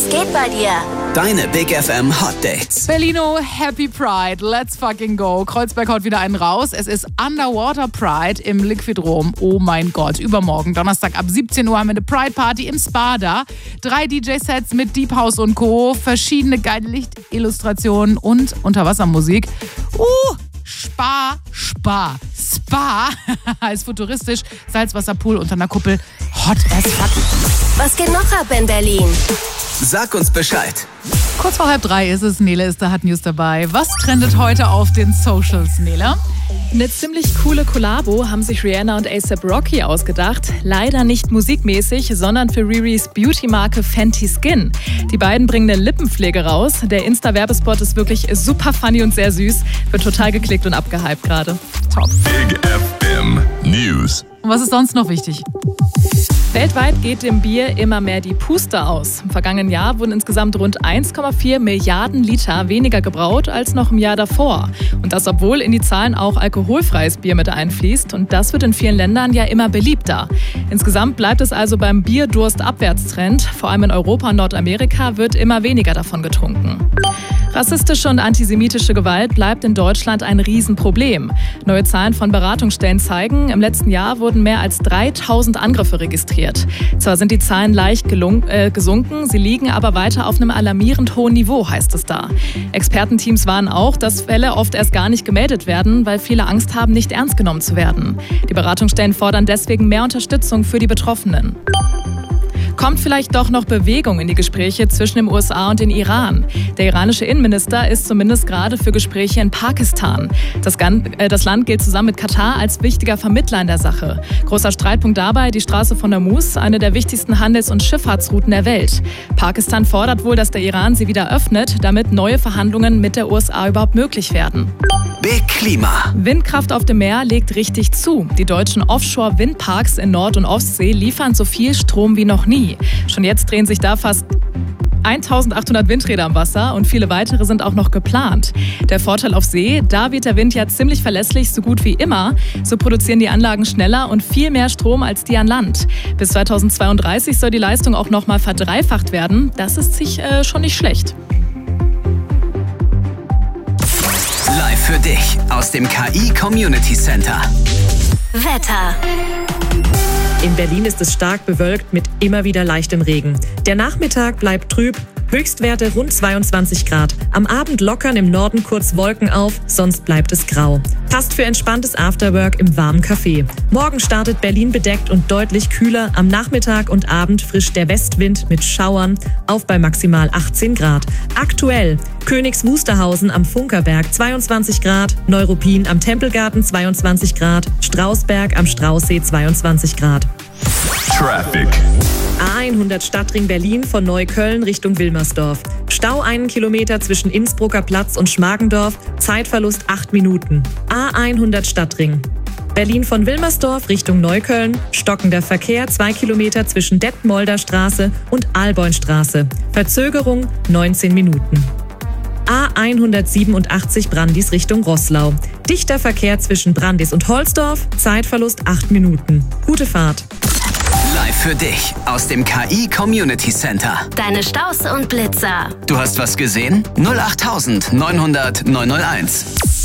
geht bei dir? Deine Big FM Hot Dates. Berlino, Happy Pride, let's fucking go. Kreuzberg haut wieder einen raus. Es ist Underwater Pride im Liquidrom. Oh mein Gott, übermorgen, Donnerstag ab 17 Uhr haben wir eine Pride Party im Spa da. 3 DJ-Sets mit Deep House und Co., verschiedene geile Lichtillustrationen und Unterwassermusik. Spa ist futuristisch. Salzwasserpool unter einer Kuppel. Hot as fuck. Was geht noch ab in Berlin? Sag uns Bescheid. Kurz vor 2:30 ist es. Nele ist da, hat News dabei. Was trendet heute auf den Socials, Nele? Eine ziemlich coole Kollabo haben sich Rihanna und A$AP Rocky ausgedacht. Leider nicht musikmäßig, sondern für Riris Beauty-Marke Fenty Skin. Die beiden bringen eine Lippenpflege raus. Der Insta-Werbespot ist wirklich super funny und sehr süß. Wird total geklickt und abgehypt gerade. Top. Big FM News. Und was ist sonst noch wichtig? Weltweit geht dem Bier immer mehr die Puste aus. Im vergangenen Jahr wurden insgesamt rund 1,4 Milliarden Liter weniger gebraut als noch im Jahr davor. Und das, obwohl in die Zahlen auch alkoholfreies Bier mit einfließt. Und das wird in vielen Ländern ja immer beliebter. Insgesamt bleibt es also beim Bierdurst-Abwärtstrend. Vor allem in Europa und Nordamerika wird immer weniger davon getrunken. Rassistische und antisemitische Gewalt bleibt in Deutschland ein Riesenproblem. Neue Zahlen von Beratungsstellen zeigen, im letzten Jahr wurden mehr als 3000 Angriffe registriert. Zwar sind die Zahlen leicht gesunken, sie liegen aber weiter auf einem alarmierend hohen Niveau, heißt es da. Expertenteams warnen auch, dass Fälle oft erst gar nicht gemeldet werden, weil viele Angst haben, nicht ernst genommen zu werden. Die Beratungsstellen fordern deswegen mehr Unterstützung für die Betroffenen. Kommt vielleicht doch noch Bewegung in die Gespräche zwischen den USA und den Iran. Der iranische Innenminister ist zumindest gerade für Gespräche in Pakistan. Das Land gilt zusammen mit Katar als wichtiger Vermittler in der Sache. Großer Streitpunkt dabei die Straße von Hormuz, eine der wichtigsten Handels- und Schifffahrtsrouten der Welt. Pakistan fordert wohl, dass der Iran sie wieder öffnet, damit neue Verhandlungen mit der USA überhaupt möglich werden. Big Klima. Windkraft auf dem Meer legt richtig zu. Die deutschen Offshore-Windparks in Nord- und Ostsee liefern so viel Strom wie noch nie. Schon jetzt drehen sich da fast 1800 Windräder am Wasser und viele weitere sind auch noch geplant. Der Vorteil auf See, da weht der Wind ja ziemlich verlässlich, so gut wie immer. So produzieren die Anlagen schneller und viel mehr Strom als die an Land. Bis 2032 soll die Leistung auch nochmal verdreifacht werden. Das ist sich schon nicht schlecht. Live für dich aus dem KI Community Center. Wetter. In Berlin ist es stark bewölkt mit immer wieder leichtem Regen. Der Nachmittag bleibt trüb, Höchstwerte rund 22 Grad. Am Abend lockern im Norden kurz Wolken auf, sonst bleibt es grau. Passt für entspanntes Afterwork im warmen Café. Morgen startet Berlin bedeckt und deutlich kühler. Am Nachmittag und Abend frischt der Westwind mit Schauern auf bei maximal 18 Grad. Aktuell Königs Wusterhausen am Funkerberg 22 Grad, Neuruppin am Tempelgarten 22 Grad, Strausberg am Straußsee 22 Grad. Traffic. A100 Stadtring Berlin von Neukölln Richtung Wilmersdorf. Stau 1 Kilometer zwischen Innsbrucker Platz und Schmargendorf, Zeitverlust 8 Minuten. A100 Stadtring. Berlin von Wilmersdorf Richtung Neukölln, stockender Verkehr 2 Kilometer zwischen Detmolder Straße und Alboinstraße. Verzögerung 19 Minuten. A187 Brandis Richtung Roßlau. Dichter Verkehr zwischen Brandis und Holzdorf, Zeitverlust 8 Minuten. Gute Fahrt. Live für dich aus dem KI Community Center. Deine Staus und Blitzer. Du hast was gesehen? 08900 901.